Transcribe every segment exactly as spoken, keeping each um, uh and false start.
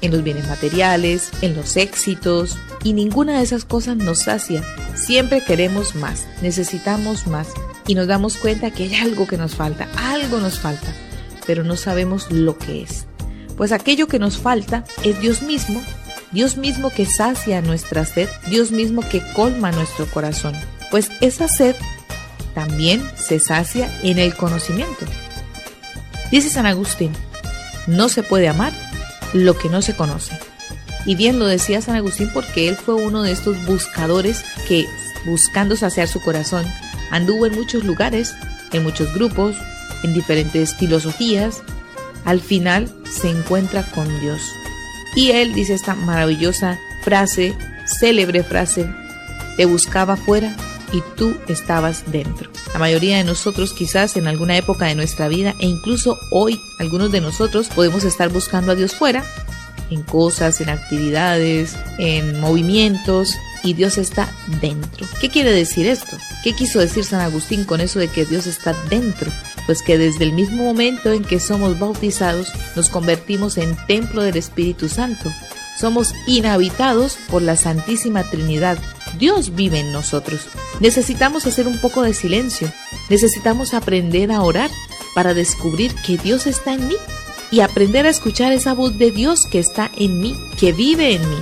en los bienes materiales, en los éxitos, y ninguna de esas cosas nos sacia. Siempre queremos más, necesitamos más, y nos damos cuenta que hay algo que nos falta, algo nos falta, pero no sabemos lo que es. Pues aquello que nos falta es Dios mismo, Dios mismo que sacia nuestra sed, Dios mismo que colma nuestro corazón. Pues esa sed también se sacia en el conocimiento. Dice San Agustín, no se puede amar lo que no se conoce. Y bien lo decía San Agustín porque él fue uno de estos buscadores que, buscando saciar su corazón, anduvo en muchos lugares, en muchos grupos, en diferentes filosofías. Al final se encuentra con Dios. Y él dice esta maravillosa frase, célebre frase, te buscaba afuera y tú estabas dentro. La mayoría de nosotros quizás en alguna época de nuestra vida e incluso hoy algunos de nosotros podemos estar buscando a Dios fuera, en cosas, en actividades, en movimientos, y Dios está dentro. ¿Qué quiere decir esto? ¿Qué quiso decir San Agustín con eso de que Dios está dentro? Pues que desde el mismo momento en que somos bautizados nos convertimos en templo del Espíritu Santo. Somos inhabitados por la Santísima Trinidad. Dios vive en nosotros. Necesitamos hacer un poco de silencio. Necesitamos aprender a orar para descubrir que Dios está en mí y aprender a escuchar esa voz de Dios que está en mí, que vive en mí.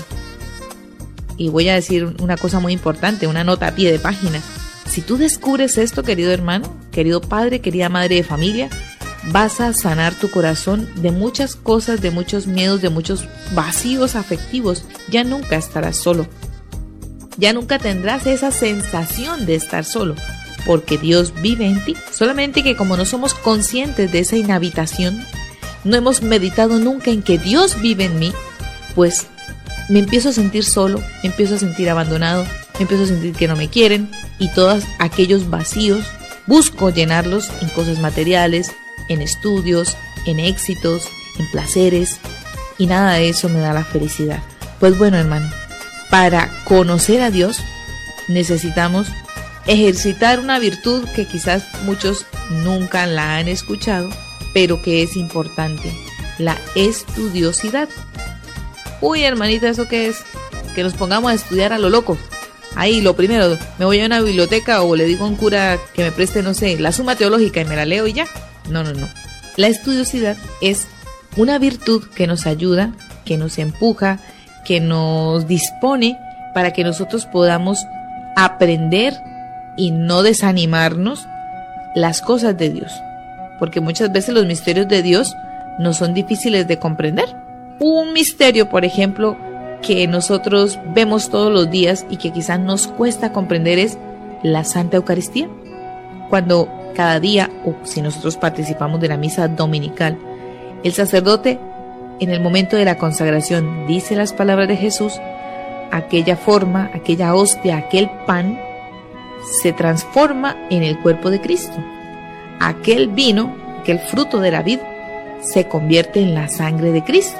Y voy a decir una cosa muy importante, una nota a pie de página. Si tú descubres esto, querido hermano, querido padre, querida madre de familia, vas a sanar tu corazón de muchas cosas, de muchos miedos, de muchos vacíos afectivos. Ya nunca estarás solo. Ya nunca tendrás esa sensación de estar solo, porque Dios vive en ti. Solamente que como no somos conscientes de esa inhabitación, no hemos meditado nunca en que Dios vive en mí, pues me empiezo a sentir solo, me empiezo a sentir abandonado, me empiezo a sentir que no me quieren, y todos aquellos vacíos busco llenarlos en cosas materiales, en estudios, en éxitos, en placeres, y nada de eso me da la felicidad. Pues bueno, hermano, para conocer a Dios necesitamos ejercitar una virtud que quizás muchos nunca la han escuchado, pero que es importante, la estudiosidad. Uy, hermanita, ¿eso qué es? Que nos pongamos a estudiar a lo loco. Ahí, lo primero, me voy a una biblioteca o le digo a un cura que me preste, no sé, la Suma Teológica y me la leo y ya. No, no, no. La estudiosidad es una virtud que nos ayuda, que nos empuja, que nos dispone para que nosotros podamos aprender y no desanimarnos las cosas de Dios. Porque muchas veces los misterios de Dios no son difíciles de comprender. Un misterio, por ejemplo, que nosotros vemos todos los días y que quizás nos cuesta comprender es la Santa Eucaristía. Cuando cada día, o si nosotros participamos de la misa dominical, el sacerdote en el momento de la consagración dice las palabras de Jesús, aquella forma, aquella hostia, aquel pan se transforma en el cuerpo de Cristo. Aquel vino, aquel fruto de la vid, se convierte en la sangre de Cristo.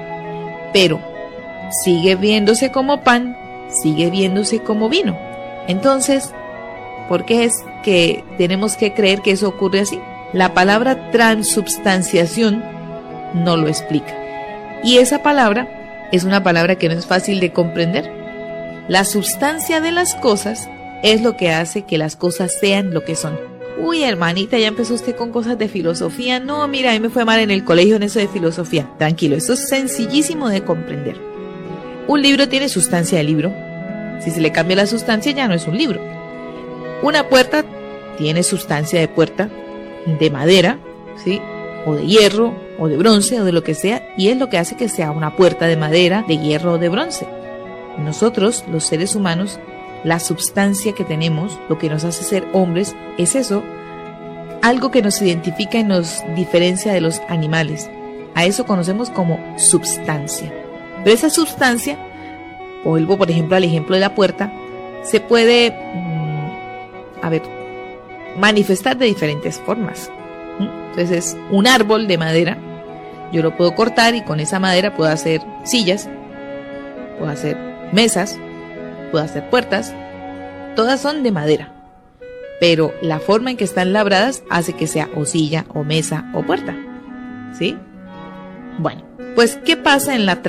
Pero sigue viéndose como pan, sigue viéndose como vino. Entonces, ¿por qué es que tenemos que creer que eso ocurre así? La palabra transubstanciación no lo explica. Y esa palabra es una palabra que no es fácil de comprender. La sustancia de las cosas es lo que hace que las cosas sean lo que son. Uy, hermanita, ya empezó usted con cosas de filosofía. No, mira, a mí me fue mal en el colegio en eso de filosofía. Tranquilo, eso es sencillísimo de comprender. Un libro tiene sustancia de libro. Si se le cambia la sustancia, ya no es un libro. Una puerta tiene sustancia de puerta, de madera, ¿sí? O de hierro, o de bronce, o de lo que sea, y es lo que hace que sea una puerta de madera, de hierro o de bronce. Nosotros, los seres humanos, la substancia que tenemos, lo que nos hace ser hombres, es eso, algo que nos identifica y nos diferencia de los animales. A eso conocemos como substancia. Pero esa substancia, vuelvo por ejemplo al ejemplo de la puerta, se puede, mmm, a ver, manifestar de diferentes formas. Entonces, un árbol de madera, yo lo puedo cortar y con esa madera puedo hacer sillas, puedo hacer mesas, puedo hacer puertas, todas son de madera, pero la forma en que están labradas hace que sea o silla, o mesa, o puerta, ¿sí? Bueno, pues ¿qué pasa en la